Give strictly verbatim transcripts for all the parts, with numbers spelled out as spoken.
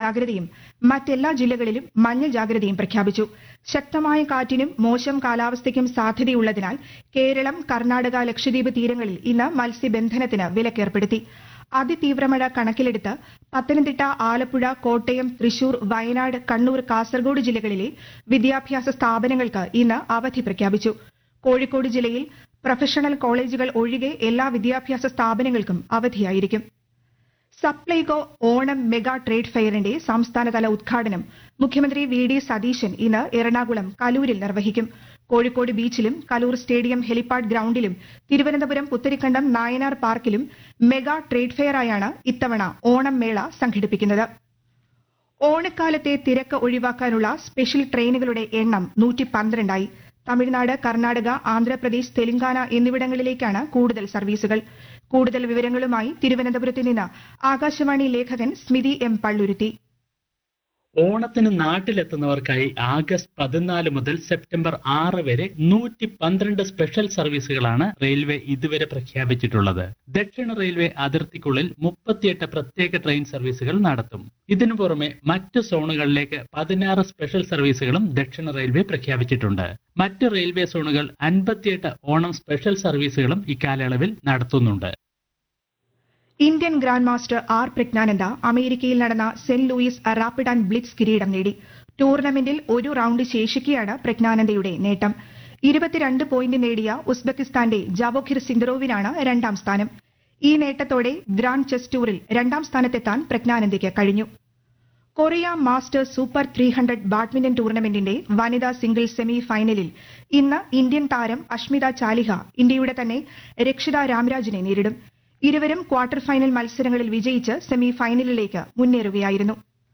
ജാഗ്രതയും മറ്റെല്ലാ ജില്ലകളിലും മഞ്ഞ ജാഗ്രതയും പ്രഖ്യാപിച്ചു. ശക്തമായ കാറ്റിനും മോശം കാലാവസ്ഥയ്ക്കും സാധ്യതയുള്ളതിനാൽ കേരളം, കർണാടക, ലക്ഷദ്വീപ് തീരങ്ങളിൽ ഇന്ന് മത്സ്യബന്ധനത്തിന് വിലക്കേർപ്പെടുത്തി. അതിതീവ്രമഴ കണക്കിലെടുത്ത് പത്തനംതിട്ട, ആലപ്പുഴ, കോട്ടയം, തൃശൂർ, വയനാട്, കണ്ണൂർ, കാസർഗോഡ് ജില്ലകളിലെ വിദ്യാഭ്യാസ സ്ഥാപനങ്ങൾക്ക് ഇന്ന് അവധി പ്രഖ്യാപിച്ചു. കോഴിക്കോട് ജില്ലയിൽ പ്രൊഫഷണൽ കോളേജുകൾ ഒഴികെ എല്ലാ വിദ്യാഭ്യാസ സ്ഥാപനങ്ങൾക്കും അവധിയായിരിക്കും. സപ്ലൈകോ ഓണം മെഗാ ട്രേഡ് ഫെയറിന്റെ സംസ്ഥാനതല ഉദ്ഘാടനം മുഖ്യമന്ത്രി വി ഡി സതീശൻ ഇന്ന് എറണാകുളം കലൂരിൽ നിർവഹിക്കും. Kozhikode ബീച്ചിലും Kaloor stadium helipad ഗ്രൌണ്ടിലും Thiruvananthapuram Putharikandam Nayanar പാർക്കിലും mega trade ഫെയറായാണ് ഇത്തവണ ഓണം മേള സംഘടിപ്പിക്കുന്നത്. ഓണക്കാലത്തെ തിരക്ക് ഒഴിവാക്കാനുള്ള സ്പെഷ്യൽ ട്രെയിനുകളുടെ എണ്ണം നൂറ്റി പന്ത്രണ്ടായി. തമിഴ്നാട്, കർണാടക, ആന്ധ്രാപ്രദേശ്, തെലങ്കാന എന്നിവിടങ്ങളിലേക്കാണ് കൂടുതൽ സർവീസുകൾ. കൂടുതൽ വിവരങ്ങളുമായി തിരുവനന്തപുരത്ത് നിന്ന് ആകാശവാണി ലേഖകൻ സ്മിതി എം പള്ളുരുത്തി. ഓണത്തിന് നാട്ടിലെത്തുന്നവർക്കായി ആഗസ്റ്റ് പതിനാല് മുതൽ സെപ്റ്റംബർ ആറ് വരെ നൂറ്റി പന്ത്രണ്ട് സ്പെഷ്യൽ സർവീസുകളാണ് റെയിൽവേ ഇതുവരെ പ്രഖ്യാപിച്ചിട്ടുള്ളത്. ദക്ഷിണ റെയിൽവേ അതിർത്തിക്കുള്ളിൽ മുപ്പത്തിയെട്ട് പ്രത്യേക ട്രെയിൻ സർവീസുകൾ നടത്തും. ഇതിനു പുറമെ മറ്റു സോണുകളിലേക്ക് പതിനാറ് സ്പെഷ്യൽ സർവീസുകളും ദക്ഷിണ റെയിൽവേ പ്രഖ്യാപിച്ചിട്ടുണ്ട്. മറ്റ് റെയിൽവേ സോണുകൾ അൻപത്തിയെട്ട് ഓണം സ്പെഷ്യൽ സർവീസുകളും ഇക്കാലയളവിൽ നടത്തുന്നുണ്ട്. Indian grand master R Praggnanandhaa അമേരിക്കയിൽ നടന്ന Saint Louis rapid and blitz കിരീടം നേടി. ടൂർണമെന്റിൽ ഒരു റൌണ്ട് ശേഷിക്കെയാണ് പ്രജ്ഞാനന്ദയുടെ നേട്ടം. ഇരുപത്തിരണ്ട് പോയിന്റ് നേടിയ ഉസ്ബെക്കിസ്ഥാന്റെ ജാവോഖിർ സിന്ദറോവിനാണ് രണ്ടാം സ്ഥാനം. ഈ നേട്ടത്തോടെ ഗ്രാൻഡ് ചെസ് ടൂറിൽ രണ്ടാം സ്ഥാനത്തെത്താൻ പ്രജ്ഞാനന്ദയ്ക്ക് കഴിഞ്ഞു. Korea masters super three hundred badminton ടൂർണമെന്റിന്റെ വനിതാ സിംഗിൾസ് സെമി ഫൈനലിൽ ഇന്ന് ഇന്ത്യൻ താരം അഷ്മിത ചാലിഹ ഇന്ത്യയുടെ തന്നെ രക്ഷിത രാംരാജിനെ നേരിടും. ഇരുവരും ക്വാർട്ടർ ഫൈനൽ മത്സരങ്ങളിൽ വിജയിച്ച് സെമി ഫൈനലിലേക്ക് മുന്നേറുകയായിരുന്നു.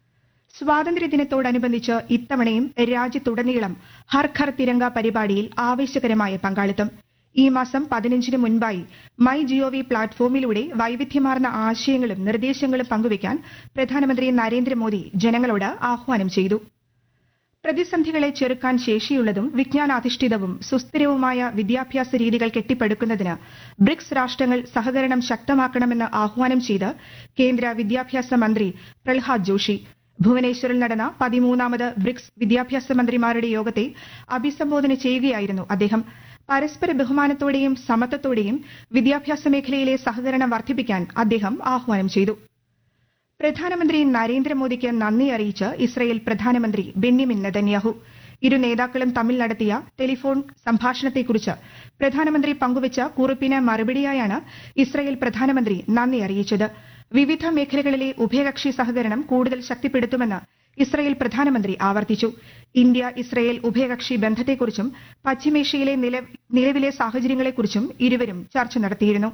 സ്വാതന്ത്ര്യദിനത്തോടനുബന്ധിച്ച് ഇത്തവണയും രാജ്യത്തുടനീളം ഹർ ഘർ തിരങ്ക പരിപാടിയിൽ ആവേശകരമായ പങ്കാളിത്തം. ഈ മാസം പതിനഞ്ചിന് മുൻപായി മൈ ജിഒവി പ്ലാറ്റ്ഫോമിലൂടെ വൈവിധ്യമാർന്ന ആശയങ്ങളും നിർദ്ദേശങ്ങളും പങ്കുവയ്ക്കാൻ പ്രധാനമന്ത്രി നരേന്ദ്രമോദി ജനങ്ങളോട് ആഹ്വാനം ചെയ്തു. പ്രതിസന്ധികളെ ചെറുക്കാൻ ശേഷിയുള്ളതും വിജ്ഞാനാധിഷ്ഠിതവും സുസ്ഥിരവുമായ വിദ്യാഭ്യാസ രീതികൾ കെട്ടിപ്പടുക്കുന്നതിന് ബ്രിക്സ് രാഷ്ട്രങ്ങൾ സഹകരണം ശക്തമാക്കണമെന്ന് ആഹ്വാനം ചെയ്ത് കേന്ദ്ര വിദ്യാഭ്യാസ മന്ത്രി പ്രഹ്ലാദ് ജോഷി. ഭുവനേശ്വറിൽ നടന്ന പതിമൂന്നാമത് ബ്രിക്സ് വിദ്യാഭ്യാസ മന്ത്രിമാരുടെ യോഗത്തെ അഭിസംബോധന ചെയ്യുകയായിരുന്നു അദ്ദേഹം. പരസ്പര ബഹുമാനത്തോടെയും സമത്വത്തോടെയും വിദ്യാഭ്യാസ മേഖലയിലെ സഹകരണം വർദ്ധിപ്പിക്കാൻ അദ്ദേഹം ആഹ്വാനം ചെയ്തു. പ്രധാനമന്ത്രി നരേന്ദ്രമോദിക്ക് നന്ദി അറിയിച്ച് ഇസ്രയേൽ പ്രധാനമന്ത്രി ബെന്യാമിൻ നെതന്യാഹു. ഇരു നേതാക്കളും തമ്മിൽ നടത്തിയ ടെലിഫോൺ സംഭാഷണത്തെക്കുറിച്ച് പ്രധാനമന്ത്രി പങ്കുവച്ച കുറിപ്പിന് മറുപടിയായാണ് ഇസ്രയേൽ പ്രധാനമന്ത്രി നന്ദി അറിയിച്ചത്. വിവിധ മേഖലകളിലെ ഉഭയകക്ഷി സഹകരണം കൂടുതൽ ശക്തിപ്പെടുത്തുമെന്ന് ഇസ്രയേൽ പ്രധാനമന്ത്രി ആവർത്തിച്ചു. ഇന്ത്യ ഇസ്രയേൽ ഉഭയകക്ഷി ബന്ധത്തെക്കുറിച്ചും പശ്ചിമേഷ്യയിലെ നിലവിലെ സാഹചര്യങ്ങളെക്കുറിച്ചും ഇരുവരും ചർച്ച നടത്തിയിരുന്നു.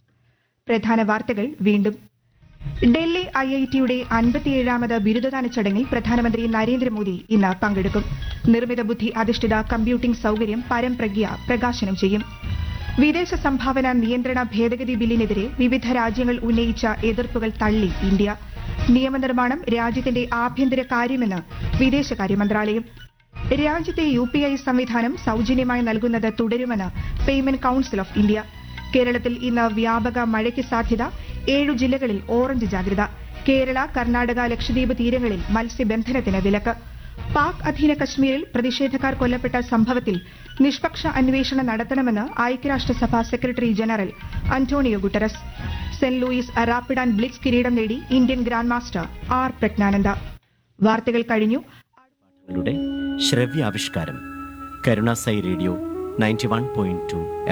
പ്രധാന വാർത്തകൾ വീണ്ടും. ഡൽഹി ഐ ഐ ടിയുടെ അൻപത്തിയേഴാമത് ബിരുദദാന ചടങ്ങിൽ പ്രധാനമന്ത്രി നരേന്ദ്രമോദി ഇന്ന് പങ്കെടുക്കും. നിർമ്മിത ബുദ്ധി അധിഷ്ഠിത കമ്പ്യൂട്ടിംഗ് സൌകര്യം പരംപ്രജ്ഞ പ്രകാശനം ചെയ്യും. വിദേശ സംഭാവന നിയന്ത്രണ ഭേദഗതി ബില്ലിനെതിരെ വിവിധ രാജ്യങ്ങൾ ഉന്നയിച്ച എതിർപ്പുകൾ തള്ളി ഇന്ത്യ. നിയമനിർമ്മാണം രാജ്യത്തിന്റെ ആഭ്യന്തര കാര്യമെന്ന് വിദേശകാര്യ മന്ത്രാലയം. രാജ്യത്തെ യു പി ഐ സംവിധാനം സൌജന്യമായി നൽകുന്നത് തുടരുമെന്ന് പേയ്മെന്റ് കൌൺസിൽ ഓഫ് ഇന്ത്യ. കേരളത്തിൽ ഇന്ന് വ്യാപക മഴയ്ക്ക് സാധ്യത. ഏഴു ജില്ലകളിൽ ഓറഞ്ച് ജാഗ്രത. കേരള, കർണാടക, ലക്ഷദ്വീപ് തീരങ്ങളിൽ മത്സ്യബന്ധനത്തിന് വിലക്ക്. പാക് അധീന കശ്മീരിൽ പ്രതിഷേധക്കാർ കൊല്ലപ്പെട്ട സംഭവത്തിൽ നിഷ്പക്ഷ അന്വേഷണം നടത്തണമെന്ന് ഐക്യരാഷ്ട്രസഭ secretary general Antonio Guterres. Saint Louis rapid and blitz കിരീടം നേടി Indian grand master R Praggnanandhaa. വാർത്തകൾ കഴിഞ്ഞു. ശ്രവ്യാവിഷ്കാരം കരുണാസൈ radio ninety one point two